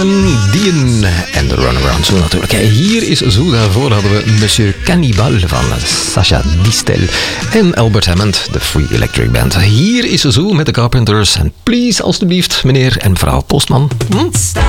Celine Dion en de Runaround Zoo natuurlijk. Hier is Zoo, daarvoor hadden we Monsieur Cannibal van Sacha Distel en Albert Hammond, de Free Electric Band. Hier is Zoo met de Carpenters en please, alstublieft, meneer en mevrouw Postman.